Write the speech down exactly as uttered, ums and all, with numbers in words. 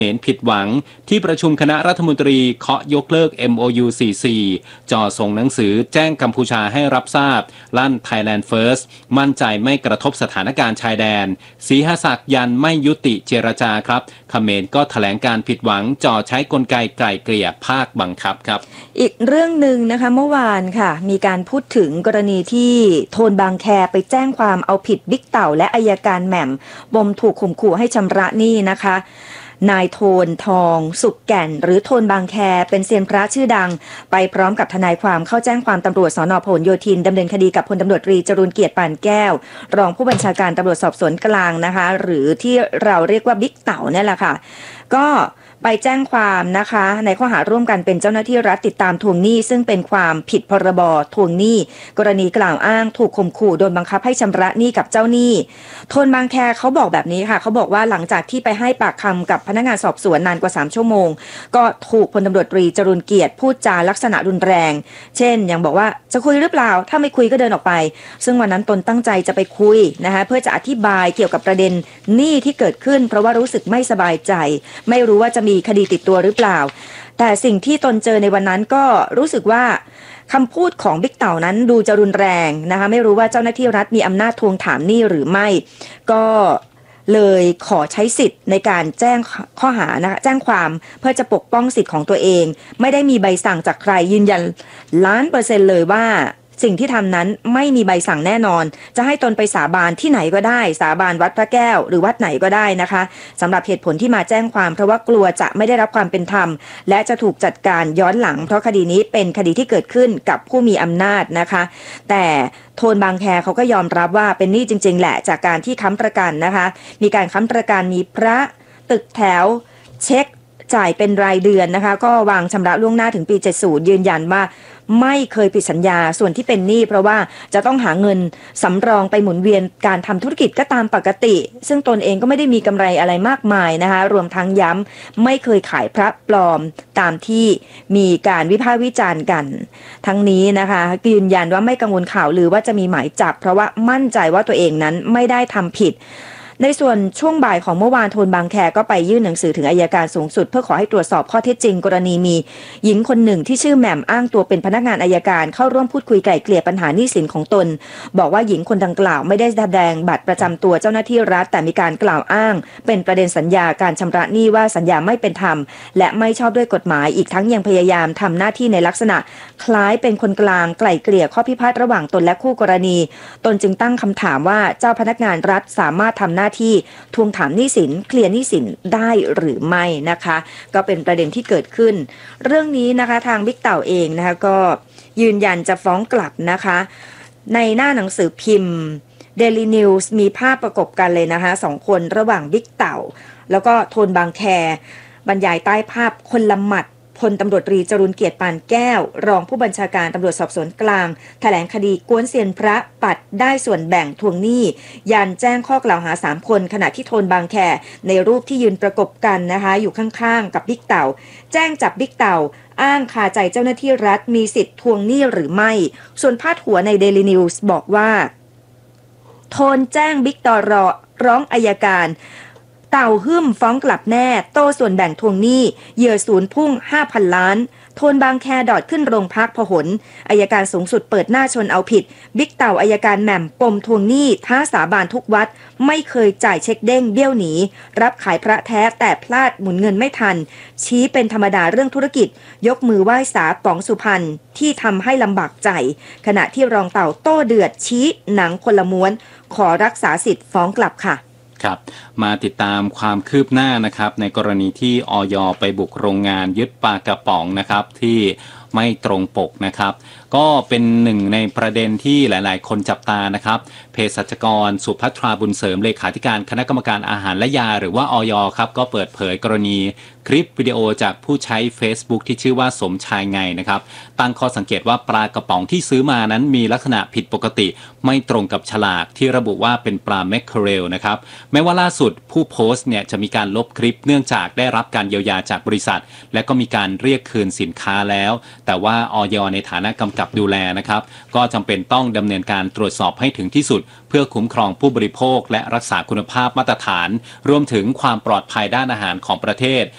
เห็นผิดหวังที่ประชุมคณะรัฐมนตรีเคาะยกเลิก เอ็ม โอ ยู สี่สิบ สี่ จ่อส่งหนังสือแจ้งกัมพูชาให้รับทราบลั่น Thailand First มั่นใจไม่กระทบสถานการณ์ชายแดนศรีหศักดิ์ยันไม่ยุติเจรจาครับเขมรก็แถลงการผิดหวังจ่อใช้กลไกไกล่เกลี่ยภาคบังคับครับอีกเรื่องหนึ่งนะคะเมื่อวานค่ะมีการพูดถึงกรณีที่โทนบางแคไปแจ้งความเอาผิดบิ๊กเต่าและอัยการแหม่มบมถูกข่มขู่ให้ชำระหนี้นะคะนายโทนทองสุกแก่นหรือโทนบางแคเป็นเซียนพระชื่อดังไปพร้อมกับทนายความเข้าแจ้งความตำรวจสน.พหลโยธินดำเนินคดีกับพลตำรวจตรีจรูญเกียรติปานแก้วรองผู้บัญชาการตำรวจสอบสวนกลางนะคะหรือที่เราเรียกว่าบิ๊กเต่าเนี่ยแหละค่ะก็ไปแจ้งความนะคะในข้อหาร่วมกันเป็นเจ้าหน้าที่รัฐติดตามทวงหนี้ซึ่งเป็นความผิดพรบทวงหนี้กรณีกล่าวอ้างถูกข่มขู่โดนบังคับให้ชำระหนี้กับเจ้าหนี้โทนบางแคเขาบอกแบบนี้ค่ะเขาบอกว่าหลังจากที่ไปให้ปากคำกับพนักงานสอบสวนนานกว่าสามชั่วโมงก็ถูกพลตำรวจตรีจรูญเกียรติพูดจาลักษณะรุนแรงเช่นอย่างบอกว่าจะคุยหรือเปล่าถ้าไม่คุยก็เดินออกไปซึ่งวันนั้นตนตั้งใจจะไปคุยนะคะเพื่อจะอธิบายเกี่ยวกับประเด็นหนี้ที่เกิดขึ้นเพราะว่ารู้สึกไม่สบายใจไม่รู้ว่าจะมีคดีติดตัวหรือเปล่าแต่สิ่งที่ตนเจอในวันนั้นก็รู้สึกว่าคำพูดของบิ๊กเต่านั้นดูจะรุนแรงนะคะไม่รู้ว่าเจ้าหน้าที่รัฐมีอำนาจทวงถามหนี้หรือไม่ก็เลยขอใช้สิทธิ์ในการแจ้งข้อหานะคะแจ้งความเพื่อจะปกป้องสิทธิ์ของตัวเองไม่ได้มีใบสั่งจากใครยืนยันล้านเปอร์เซ็นต์เลยว่าสิ่งที่ทำนั้นไม่มีใบสั่งแน่นอนจะให้ตนไปสาบานที่ไหนก็ได้สาบานวัดพระแก้วหรือวัดไหนก็ได้นะคะสำหรับเหตุผลที่มาแจ้งความเพราะว่ากลัวจะไม่ได้รับความเป็นธรรมและจะถูกจัดการย้อนหลังเพราะคดีนี้เป็นคดีที่เกิดขึ้นกับผู้มีอำนาจนะคะแต่โทนบางแคเขาก็ยอมรับว่าเป็นหนี้จริงๆแหละจากการที่ค้ำประกันนะคะมีการค้ำประกันมีพระตึกแถวเช็คจ่ายเป็นรายเดือนนะคะก็วางชำระล่วงหน้าถึงปีเจ็ดสิบยืนยันว่าไม่เคยผิดสัญญาส่วนที่เป็นหนี้เพราะว่าจะต้องหาเงินสำรองไปหมุนเวียนการทำธุรกิจก็ตามปกติซึ่งตนเองก็ไม่ได้มีกำไรอะไรมากมายนะคะรวมทั้งย้ำไม่เคยขายพระปลอมตามที่มีการวิพากษ์วิจารณ์กันทั้งนี้นะคะยืนยันว่าไม่กังวลข่าวลือว่าจะมีหมายจับเพราะว่ามั่นใจว่าตัวเองนั้นไม่ได้ทำผิดในส่วนช่วงบ่ายของเมื่อวานโทนบางแคก็ไปยื่นหนังสือถึงอัยการสูงสุดเพื่อขอให้ตรวจสอบข้อเท็จจริงกรณีมีหญิงคนหนึ่งที่ชื่อแหม่มอ้างตัวเป็นพนักงานอัยการเข้าร่วมพูดคุยไกล่เกลี่ยปัญหาหนี้สินของตนบอกว่าหญิงคนดังกล่าวไม่ได้แสดงบัตรประจำตัวเจ้าหน้าที่รัฐแต่มีการกล่าวอ้างเป็นประเด็นสัญญาการชำระหนี้ว่าสัญญาไม่เป็นธรรมและไม่ชอบด้วยกฎหมายอีกทั้งยังพยายามทำหน้าที่ในลักษณะคล้ายเป็นคนกลางไกล่เกลี่ยข้อพิพาทระหว่างตนและคู่กรณีตนจึงตั้งคำถามว่าเจ้าพนักงานรัฐสามารถทำหน้าที่ทวงถามหนี้สินเคลียร์หนี้สินได้หรือไม่นะคะก็เป็นประเด็นที่เกิดขึ้นเรื่องนี้นะคะทางบิ๊กเต่าเองนะคะก็ยืนยันจะฟ้องกลับนะคะในหน้าหนังสือพิมพ์ Daily News มีภาพประกบกันเลยนะคะสองคนระหว่างบิ๊กเต่าแล้วก็โทนบางแคบรรยายใต้ภาพคนละหมัดพลตำรวจตรีจรูญเกียรติปานแก้วรองผู้บัญชาการตำรวจสอบสวนกลางแถลงคดีกวนเซียนพระปัดได้ส่วนแบ่งทวงหนี้ยันแจ้งข้อกล่าวหาสามคนขณะที่โทนบางแคในรูปที่ยืนประกบกันนะคะอยู่ข้างๆกับบิ๊กเต่าแจ้งจับบิ๊กเต่าอ้างคาใจเจ้าหน้าที่รัฐมีสิทธิ์ทวงหนี้หรือไม่ส่วนพาดหัวใน Daily News บอกว่าโทนแจ้งบิ๊กตรร้องอัยการเต่าหึ่มฟ้องกลับแน่โต้ส่วนแบ่งทวงหนี้เหยื่อศูนย์พุ่ง ห้าพัน ล้านโทนบางแคดอดขึ้นโรงพักพหลอัยการสูงสุดเปิดหน้าชนเอาผิดบิ๊กเต่าอัยการแหม่มปมทวงหนี้ท้าสาบานทุกวัดไม่เคยจ่ายเช็คเด้งเบี้ยวหนีรับขายพระแท้แต่พลาดหมุนเงินไม่ทันชี้เป็นธรรมดาเรื่องธุรกิจยกมือไหว้สาป๋องสุพรรณที่ทำให้ลำบากใจขณะที่รองเต่าโต้เดือดชี้หนังคนละม้วนขอรักษาสิทธิ์ฟ้องกลับค่ะครับมาติดตามความคืบหน้านะครับในกรณีที่อย.ไปบุกโรงงานยึดปลากระป๋องนะครับที่ไม่ตรงปกนะครับก็เป็นหนึ่งในประเด็นที่หลายๆคนจับตานะครับเภสัชกรสุภัทราบุญเสริมเลขาธิการคณะกรรมการอาหารและยาหรือว่าอย.ครับก็เปิดเผยกรณีคลิปวิดีโอจากผู้ใช้ Facebook ที่ชื่อว่าสมชายไงนะครับตั้งข้อสังเกตว่าปลากระป๋องที่ซื้อมานั้นมีลักษณะผิดปกติไม่ตรงกับฉลากที่ระบุว่าเป็นปลาแมคเคอเรลนะครับแม้ว่าล่าสุดผู้โพสต์เนี่ยจะมีการลบคลิปเนื่องจากได้รับการเยียวยาจากบริษัทและก็มีการเรียกคืนสินค้าแล้วแต่ว่าอย.ในฐานะกำกับดูแลนะครับก็จำเป็นต้องดำเนินการตรวจสอบให้ถึงที่สุดเพื่อคุ้มครองผู้บริโภคและรักษาคุณภาพมาตรฐานรวมถึงความปลอดภัยด้านอาหารของประเทศ